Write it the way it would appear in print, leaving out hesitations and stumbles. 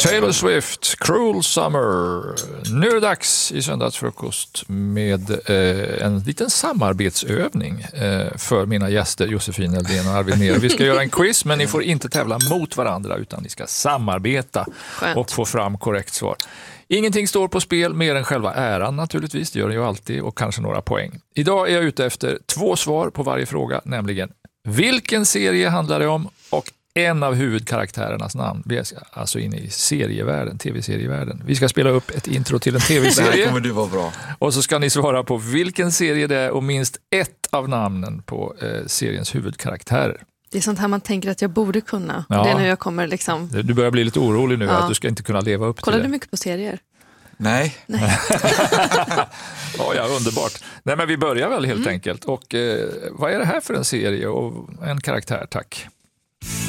Taylor Swift, Cruel Summer. Nu är det dags i söndagsfrukost med en liten samarbetsövning för mina gäster Josefin Eldén och Arvid Mer. Vi ska göra en quiz, men ni får inte tävla mot varandra utan ni ska samarbeta. Skönt. Och få fram korrekt svar. Ingenting står på spel mer än själva äran naturligtvis, det gör det ju alltid, och kanske några poäng. Idag är jag ute efter 2 svar på varje fråga, nämligen vilken serie handlar det om och en av huvudkaraktärernas namn. Vi är alltså inne i serievärlden, tv-serievärlden. Vi ska spela upp ett intro till en tv-serie. Det här kommer du vara bra. Och så ska ni svara på vilken serie det är och minst ett av namnen på seriens huvudkaraktärer. Det är sånt här man tänker att jag borde kunna. Ja. Det är när jag kommer liksom... Du börjar bli lite orolig nu Ja. att du ska inte kunna leva upp Kollar till du det. mycket på serier? Nej. Ja, underbart. Nej, men vi börjar väl helt enkelt. Och vad är det här för en serie och en karaktär, tack?